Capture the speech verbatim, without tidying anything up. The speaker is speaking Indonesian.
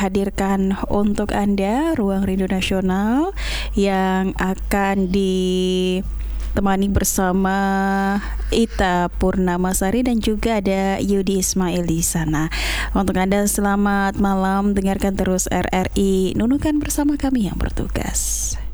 hadirkan untuk Anda Ruang Rindu Nasional yang akan ditemani bersama Ita Purnamasari dan juga ada Yudi Ismail di sana. Untuk Anda selamat malam, dengarkan terus R R I Nunukan bersama kami yang bertugas.